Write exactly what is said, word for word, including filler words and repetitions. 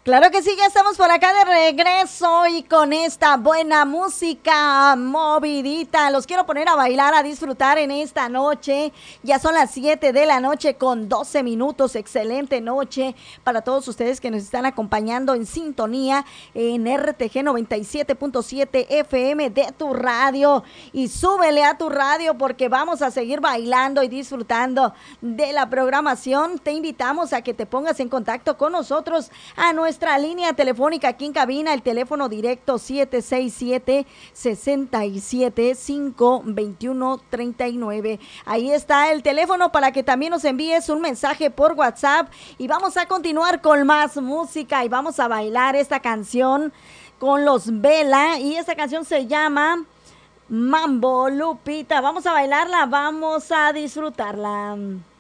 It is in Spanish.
Claro que sí, ya estamos por acá de regreso y con esta buena música movidita. Los quiero poner a bailar, a disfrutar en esta noche. Ya son las siete de la noche con doce minutos. Excelente noche para todos ustedes que nos están acompañando en sintonía en R T G noventa y siete punto siete F M de tu radio. Y súbele a tu radio porque vamos a seguir bailando y disfrutando de la programación. Te invitamos a que te pongas en contacto con nosotros a nuestra Nuestra línea telefónica aquí en cabina, el teléfono directo siete seis siete, seis siete, cinco dos uno, tres nueve. Ahí está el teléfono para que también nos envíes un mensaje por WhatsApp y vamos a continuar con más música y vamos a bailar esta canción con los Vela y esta canción se llama Mambo Lupita. Vamos a bailarla, vamos a disfrutarla.